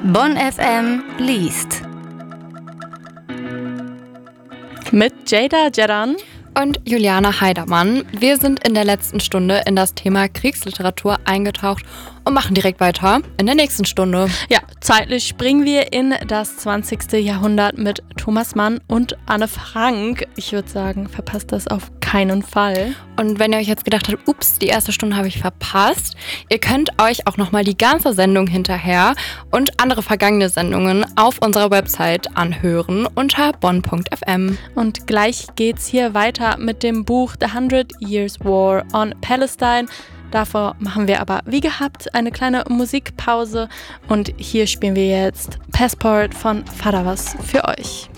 Bonn FM liest. Mit Jada Jadan und Juliana Heidermann. Wir sind in der letzten Stunde in das Thema Kriegsliteratur eingetaucht und machen direkt weiter in der nächsten Stunde. Ja, zeitlich springen wir in das 20. Jahrhundert mit Thomas Mann und Anne Frank. Ich würde sagen, verpasst das auf keinen Fall. Und wenn ihr euch jetzt gedacht habt, ups, die erste Stunde habe ich verpasst, ihr könnt euch auch nochmal die ganze Sendung hinterher und andere vergangene Sendungen auf unserer Website anhören unter bonn.fm. Und gleich geht's hier weiter mit dem Buch The 100 Years War on Palestine. Davor machen wir aber wie gehabt eine kleine Musikpause und hier spielen wir jetzt Passport von Fadawas für euch.